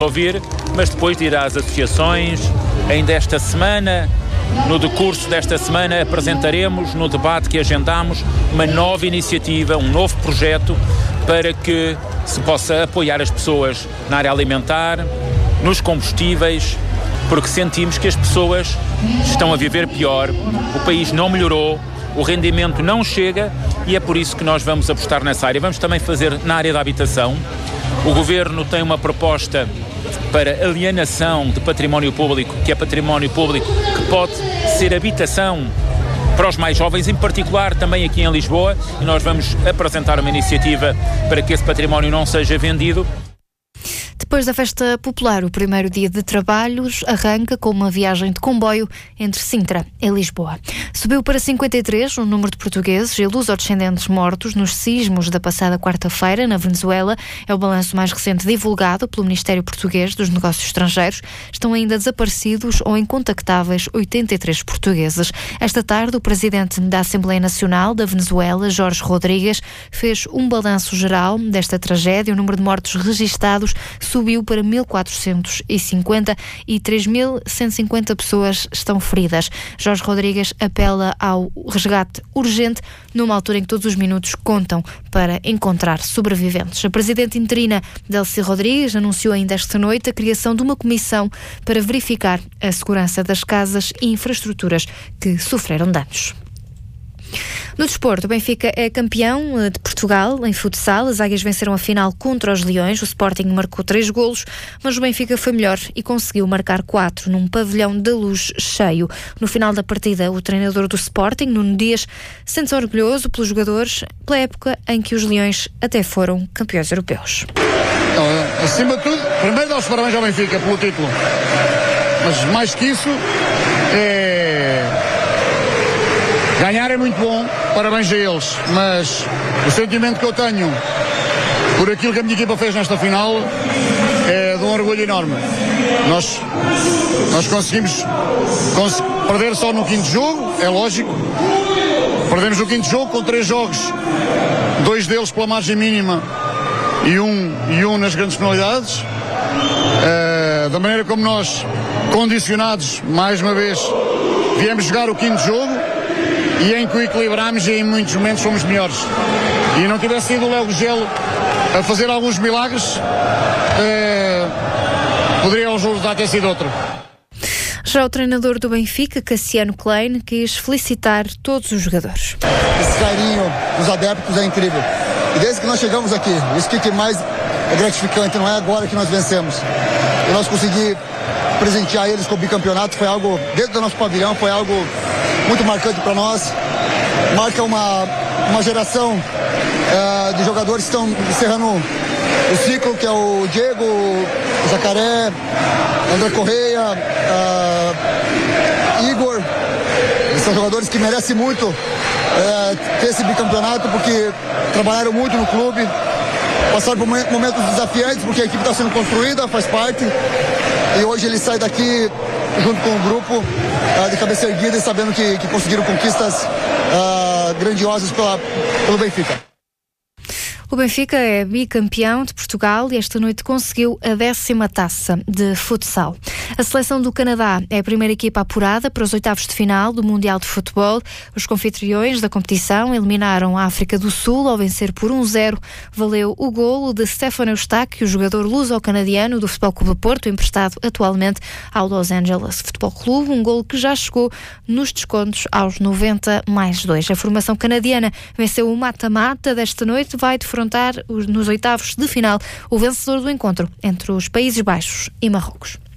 ouvir, mas depois de ir às associações. Ainda esta semana, no decurso desta semana, apresentaremos no debate que agendamos uma nova iniciativa, um novo projeto para que se possa apoiar as pessoas na área alimentar, nos combustíveis, porque sentimos que as pessoas estão a viver pior, o país não melhorou, o rendimento não chega e é por isso que nós vamos apostar nessa área. Vamos também fazer na área da habitação. O Governo tem uma proposta para alienação de património público, que é património público que pode ser habitação para os mais jovens, em particular também aqui em Lisboa, e nós vamos apresentar uma iniciativa para que esse património não seja vendido. Depois da festa popular, o primeiro dia de trabalhos arranca com uma viagem de comboio entre Sintra e Lisboa. Subiu para 53 o número de portugueses e lusodescendentes mortos nos sismos da passada quarta-feira na Venezuela. É o balanço mais recente divulgado pelo Ministério Português dos Negócios Estrangeiros. Estão ainda desaparecidos ou incontactáveis 83 portugueses. Esta tarde, o presidente da Assembleia Nacional da Venezuela, Jorge Rodrigues, fez um balanço geral desta tragédia. O número de mortos registados subiu para 1.450 e 3.150 pessoas estão feridas. Jorge Rodrigues apela ao resgate urgente numa altura em que todos os minutos contam para encontrar sobreviventes. A presidente interina Delcy Rodrigues anunciou ainda esta noite a criação de uma comissão para verificar a segurança das casas e infraestruturas que sofreram danos. No desporto, o Benfica é campeão de Portugal em futsal. As Águias venceram a final contra os Leões. O Sporting marcou 3 golos, mas o Benfica foi melhor e conseguiu marcar 4 num pavilhão da Luz cheio. No final da partida, o treinador do Sporting, Nuno Dias, sente-se orgulhoso pelos jogadores pela época em que os Leões até foram campeões europeus. Acima de tudo, primeiro dá os parabéns ao Benfica pelo título, mas mais que isso, ganhar é muito bom, parabéns a eles, mas o sentimento que eu tenho por aquilo que a minha equipa fez nesta final é de um orgulho enorme. Nós conseguimos perder só no quinto jogo, é lógico. Perdemos o quinto jogo com 3 jogos, 2 deles pela margem mínima e um nas grandes penalidades. Da maneira como nós, condicionados, mais uma vez, viemos jogar o quinto jogo, e em que o equilibramos e em muitos momentos fomos melhores. E não tivesse sido o Léo Gelo a fazer alguns milagres, poderia o resultado ter sido outro. Já o treinador do Benfica, Cassiano Klein, quis felicitar todos os jogadores. Esse carinho dos adeptos é incrível. E desde que nós chegamos aqui, isso que mais é gratificante, não é agora que nós vencemos. E nós conseguimos presentear eles com o bicampeonato, foi algo, dentro do nosso pavilhão, foi algo muito marcante para nós. Marca uma geração de jogadores que estão encerrando o ciclo, que é o Diego, o Jacaré, André Correia, Igor. São jogadores que merecem muito ter esse bicampeonato, porque trabalharam muito no clube, passaram por momentos desafiantes, porque a equipe está sendo construída, faz parte, e hoje ele sai daqui junto com o grupo de cabeça erguida e sabendo que conseguiram conquistas grandiosas pelo Benfica. O Benfica é bicampeão de Portugal e esta noite conseguiu a 10ª taça de futsal. A seleção do Canadá é a primeira equipa apurada para os oitavos de final do Mundial de Futebol. Os confitriões da competição eliminaram a África do Sul ao vencer por 1-0. Valeu o golo de Stefan Eustáquio, o jogador luso-canadiano do Futebol Clube do Porto, emprestado atualmente ao Los Angeles Futebol Clube, um golo que já chegou nos descontos aos 90+2. A formação canadiana venceu o mata-mata desta noite, vai defrontar nos oitavos de final o vencedor do encontro entre os Países Baixos e Marrocos.